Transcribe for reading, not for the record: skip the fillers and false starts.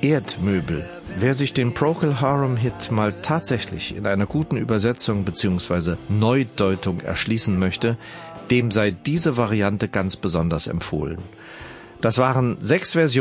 Erdmöbel. Wer sich den Procol Harum-Hit mal tatsächlich in einer guten Übersetzung bzw. Neudeutung erschließen möchte, dem sei diese Variante ganz besonders empfohlen. Das waren 6 Versionen